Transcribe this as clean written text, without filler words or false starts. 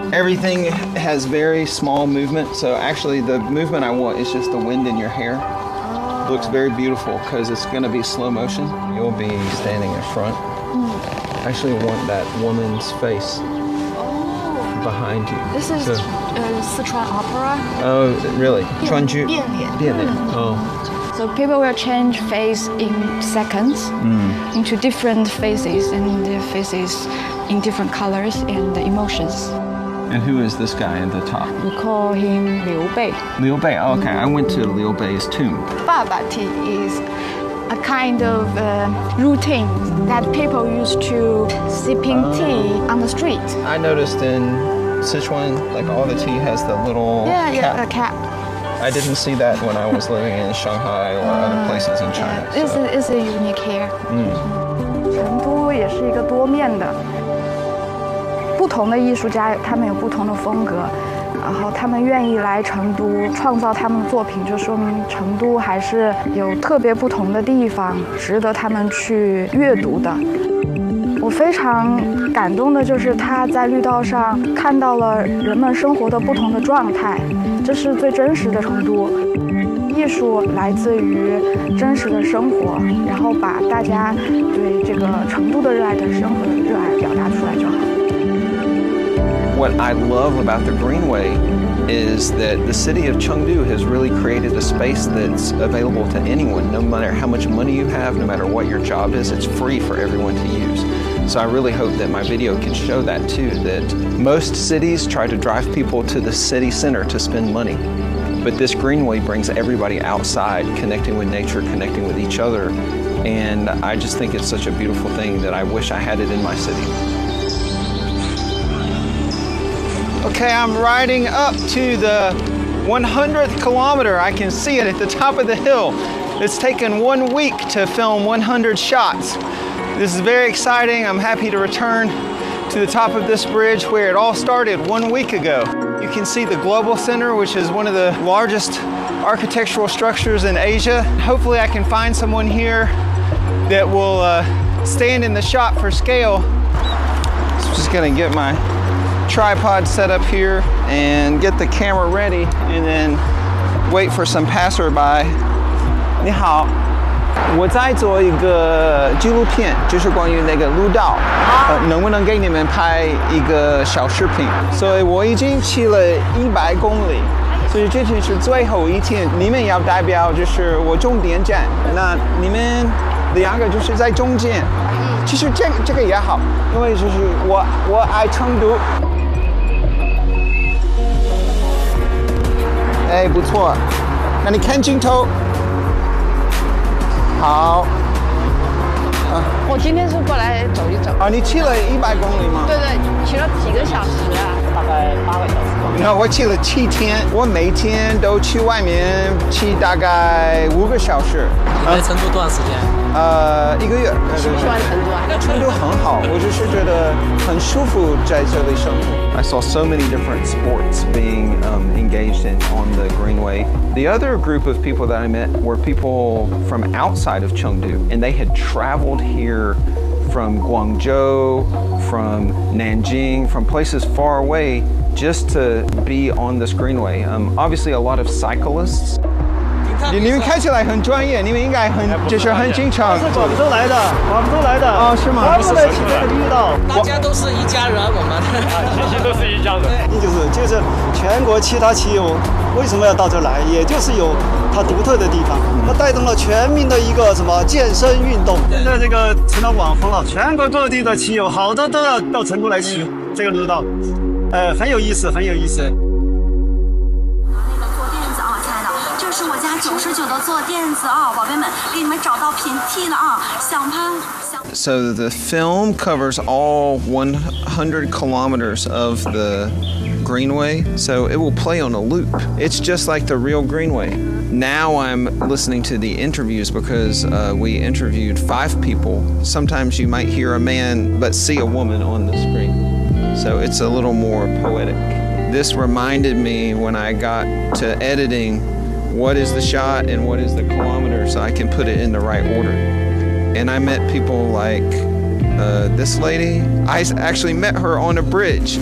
Everything has very small movement, so actually the movement I want is just the wind in your hair. Looks very beautiful because it's going to be slow motion. You'll be standing in front. I actually want that woman's face behind you. This is Sichuan opera. Oh, really? 川剧? 变脸. Oh. So people will change face in seconds into different faces, and the faces in different colors and emotions. And who is this guy at the top? We call him Liu Bei. Liu Bei. Oh, okay, I went to Liu Bei's tomb. Baba tea is a kind of routine that people use to sipping tea on the street. I noticed in Sichuan, like all the tea has the little cap. A cap. I didn't see that when I was living in Shanghai or other places in China. It's a unique here. 成都也是一个多面的，不同的艺术家他们有不同的风格，然后他们愿意来成都创造他们的作品，就说明成都还是有特别不同的地方，值得他们去阅读的。我非常感动的就是他在绿道上看到了人们生活的不同的状态，这是最真实的成都。艺术来自于真实的生活，然后把大家对这个成都的热爱的生活的热爱表达出来就好。 What I love about the Greenway is that the city of Chengdu has really created a space that's available to anyone, no matter how much money you have, no matter what your job is, it's free for everyone to use. So I really hope that my video can show that too, that most cities try to drive people to the city center to spend money. But this Greenway brings everybody outside, connecting with nature, connecting with each other. And I just think it's such a beautiful thing that I wish I had it in my city. Okay, I'm riding up to the 100th kilometer. I can see it at the top of the hill. It's taken 1 week to film 100 shots. This is very exciting. I'm happy to return to the top of this bridge where it all started 1 week ago. You can see the Global Center, which is one of the largest architectural structures in Asia. Hopefully I can find someone here that will stand in the shot for scale. So I'm just gonna get my tripod set up here and get the camera ready and then wait for some passerby. 你好，我在做一个纪录片，就是关于那个路道，能不能给你们拍一个小视频？所以我已经骑了100公里，所以这天是最后一天，你们要代表就是我终点站，那你们2个就是在中间。其实这个也好，因为就是我爱成都。哎，不错，那你看镜头。好。 我今天是过来走一走。 你骑了100公里吗？ 对对，骑了几个小时啊？ 大概8个小时。 那我骑了7天，我每天都去外面骑大概5个小时。 你在成都多长时间 ？1个月。 喜不喜欢成都啊？ 成都很好，我就是觉得很舒服在这里生活。I saw so many different sports being engaged in on the Greenway. The other group of people that I met were people from outside of Chengdu, and they had traveled here from Guangzhou, from Nanjing, from places far away just to be on this Greenway. Obviously a lot of cyclists. 你们看起来很专业，你们应该就是很经常。 是广州来的， 哦，是吗？ 专门来骑这个绿道。 大家都是一家人，我们其实都是一家人。就是全国其他骑友为什么要到这来？也就是有它独特的地方，它带动了全民的一个什么健身运动。现在这个成了网红了，全国各地的骑友好多都要到成都来骑这个路道，很有意思，很有意思。 99的坐垫子啊，宝贝们，给你们找到平替了啊，想拍想。 So the film covers all 100 kilometers of the Greenway, so it will play on a loop. It's just like the real Greenway. Now I'm listening to the interviews because we interviewed 5 people. Sometimes you might hear a man but see a woman on the screen. So it's a little more poetic. This reminded me when I got to editing what is the shot and what is the kilometer so I can put it in the right order. And I met people like this lady. I actually met her on a bridge.